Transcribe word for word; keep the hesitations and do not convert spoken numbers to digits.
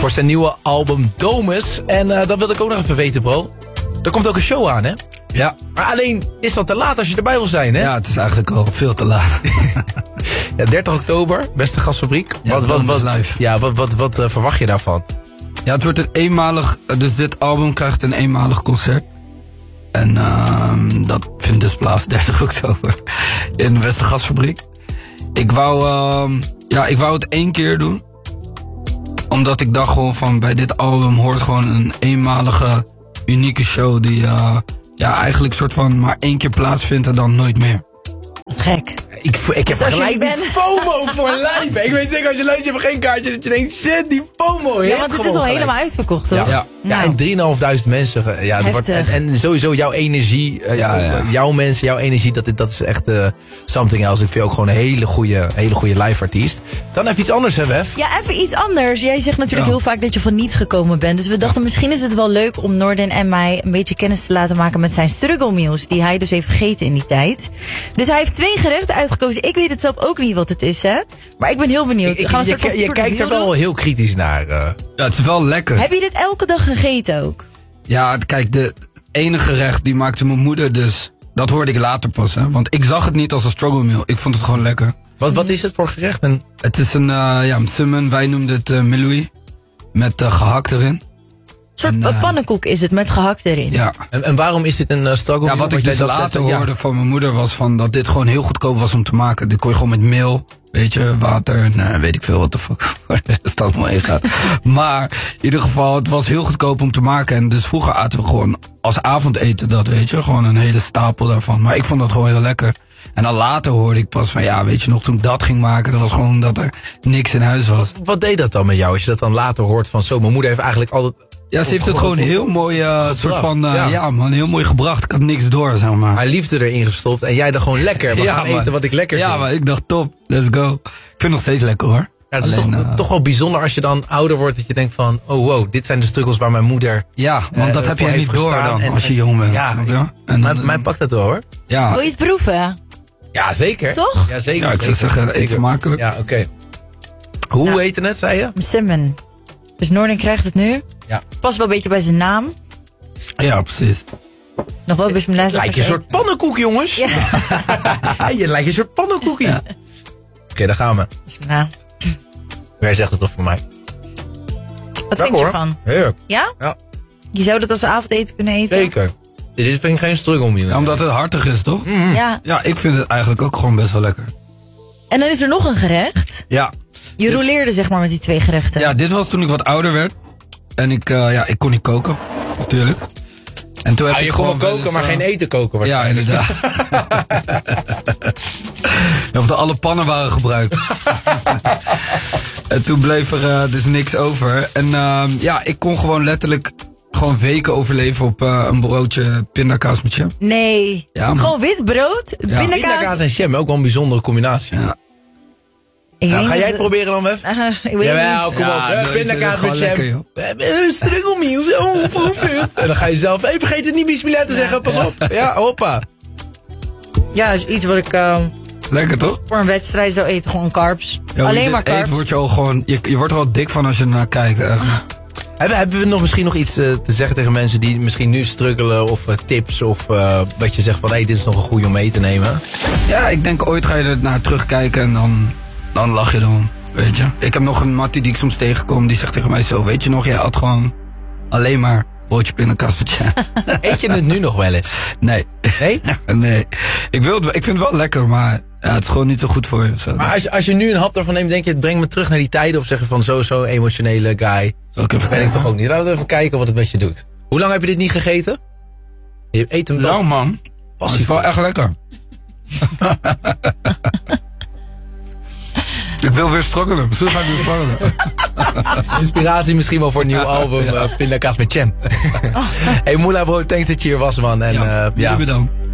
voor zijn nieuwe album Domus. En uh, dat wil ik ook nog even weten, bro. Er komt ook een show aan, hè? Ja. Maar alleen is dat te laat als je erbij wil zijn, hè? Ja, het is eigenlijk al veel te laat. Ja, dertig oktober, Beste Gastfabriek. Ja, wat, wat, wat, live. Ja, wat, wat, wat uh, verwacht je daarvan? Ja, het wordt een eenmalig... Dus dit album krijgt een eenmalig concert. En uh, dat vindt dus plaats dertig oktober. In de Beste Gastfabriek. Ik wou, uh, ja, ik wou het één keer doen. Omdat ik dacht gewoon van... Bij dit album hoort gewoon een eenmalige, unieke show... Die uh, ja, eigenlijk soort van maar één keer plaatsvindt en dan nooit meer. Gek. Ik, ik heb Dus gelijk die FOMO voor live. Ik weet zeker als je luistert, je hebt geen kaartje, dat je denkt, shit, die FOMO. Ja, want het is al gelijk. helemaal uitverkocht, toch? Ja, ja. Nou. ja en drieduizend vijfhonderd mensen. Ja, het wordt, en, en sowieso jouw energie, uh, ja, ja. jouw mensen, jouw energie, dat, dat is echt uh, something else. Ik vind ook gewoon een hele goede, hele goede live artiest. Dan even iets anders, hè, Wef? Ja, even iets anders. Jij zegt natuurlijk ja. heel vaak dat je van niets gekomen bent. Dus we dachten, ja. misschien is het wel leuk om Norden en mij een beetje kennis te laten maken met zijn struggle meals. Die hij dus heeft gegeten in die tijd. Dus hij heeft twee gerechten uitgekozen. Ik weet het zelf ook niet wat het is, hè. Maar ik ben heel benieuwd. Ik, Gaan we je je, je kijkt er wel heel kritisch naar. Uh. Ja, het is wel lekker. Heb je dit elke dag gegeten ook? Ja, kijk, de ene gerecht die maakte mijn moeder, dus dat hoorde ik later pas, hè. Want ik zag het niet als een struggle meal. Ik vond het gewoon lekker. Wat, wat is het voor gerecht? En... Het is een, uh, ja, msummen. Wij noemden het uh, meloui. Met uh, gehakt erin. Een soort en, uh, pannenkoek is het, met gehakt erin. Ja. En, en waarom is dit een uh, struggle meal? Ja, wat ik dus later ja. hoorde van mijn moeder was van dat dit gewoon heel goedkoop was om te maken. Dit kon je gewoon met meel, weet je, water, nou, weet ik veel wat de fuck waar de rest allemaal heen gaat. Maar in ieder geval, het was heel goedkoop om te maken. En dus vroeger aten we gewoon als avondeten dat, weet je. Gewoon een hele stapel daarvan. Maar ik vond dat gewoon heel lekker. En dan later hoorde ik pas van, ja, weet je nog, toen ik dat ging maken, dat was gewoon dat er niks in huis was. Wat deed dat dan met jou, als je dat dan later hoort van zo, mijn moeder heeft eigenlijk altijd... Ja, ze heeft het gewoon heel mooi, uh, soort van, uh, ja. ja man, heel mooi gebracht. Ik had niks door, zeg maar. Haar liefde erin gestopt en jij dacht gewoon lekker, we ja, gaan man. eten wat ik lekker vind. Ja, maar ik dacht top, let's go. Ik vind het nog steeds lekker hoor. Ja, het is Alleen, toch, uh, toch wel bijzonder als je dan ouder wordt, dat je denkt van, oh wow, dit zijn de struggles waar mijn moeder... Ja, want dat uh, heb jij niet door dan, en, als je jong bent. Ja, ja. En dan, mij pakt dat wel hoor. Ja. Wil je het proeven? Ja, zeker. Toch? Ja, zeker. Ja, ik zou zeggen, eet smakelijk. Ja, oké. Okay. Hoe ja. heet het net, zei je? Msummen. Dus Norden krijgt het nu. Ja. Past wel een beetje bij zijn naam. Ja, precies. Nog wel bismillah. Het lijkt je een soort pannenkoek, jongens. Ja. Hey, je lijkt een soort pannenkoekie. Ja. Oké, okay, daar gaan we. Bismillah. Jij zegt het toch voor mij. Wat vind je ervan? Heerlijk. Ja? Ja. Je zou dat als avondeten kunnen eten? Zeker. Dit is vind ik geen struggle meal. Ja, omdat het hartig is, toch? Mm-hmm. Ja. Ja, ik vind het eigenlijk ook gewoon best wel lekker. En dan is er nog een gerecht. Ja. Je rouleerde zeg maar met die twee gerechten. Ja, dit was toen ik wat ouder werd. En ik, uh, ja, ik kon niet koken. Natuurlijk. En toen heb ah, ik je kon wel koken, eens, maar uh, geen eten koken. Ja, inderdaad. Of de alle pannen waren gebruikt. En toen bleef er uh, dus niks over. En uh, ja, ik kon gewoon letterlijk gewoon weken overleven op uh, een broodje pindakaas met jam. Nee. Ja, gewoon wit brood, ja. pindakaas. Pindakaas en jam, ook wel een bijzondere combinatie. Ja. Nou, ga jij het proberen dan, Wef? Uh, ik weet Jawel, kom ja, op. Pindakaas met jam. Lekker, we hebben een struggle zo proefd. En dan ga je zelf, hey, vergeet het niet bismillah te zeggen, pas op. Ja, hoppa. Ja, is iets wat ik uh, lekker toch? voor een wedstrijd zou eten, gewoon carbs. Ja, alleen maar carbs. Eet, word je, al gewoon, je, je wordt er wel dik van als je ernaar kijkt. Echt. Hebben, hebben we nog misschien nog iets uh, te zeggen tegen mensen die misschien nu struggelen of uh, tips of uh, wat je zegt van hé, hey, dit is nog een goede om mee te nemen? Ja, ik denk ooit ga je er naar terugkijken en dan, dan lach je erom, weet je. Ik heb nog een mattie die ik soms tegenkom, die zegt tegen mij zo, weet je nog, jij had gewoon alleen maar broodje pindakaas met jam. Eet je het nu nog wel eens? Nee. Nee? Nee. Ik, wil, ik vind het wel lekker, maar ja, het is gewoon niet zo goed voor je. Of zo. Maar als, als je nu een hap ervan neemt, denk je, het brengt me terug naar die tijden? Of zeggen van zo, zo emotionele guy. Zal ik even ben ik toch ook niet. Laten we even kijken wat het met je doet. Hoe lang heb je dit niet gegeten? Je eet hem wel. Nou man, het is wel echt lekker. Ik wil weer struggelen. Misschien ga ik weer struggelen. Inspiratie misschien wel voor een nieuw album. Ja. Uh, Pindakaas met jam. Hey Moela bro, thanks dat je hier was man. En, ja, uh, ja. bedankt.